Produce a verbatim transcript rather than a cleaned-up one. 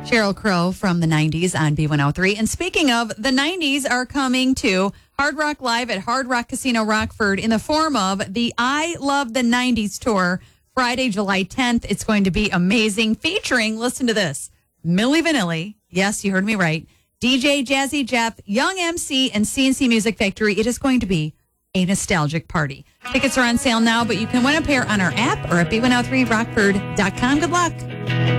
Sheryl Crow from the nineties on B one oh three. And speaking of, the nineties are coming to Hard Rock Live at Hard Rock Casino Rockford in the form of the I Love the nineties tour, Friday, July tenth. It's going to be amazing, featuring, listen to this, Milli Vanilli. Yes, you heard me right. D J Jazzy Jeff, Young M C, and C N C Music Factory. It is going to be a nostalgic party. Tickets are on sale now, but you can win a pair on our app or at B one oh three rockford dot com. Good luck.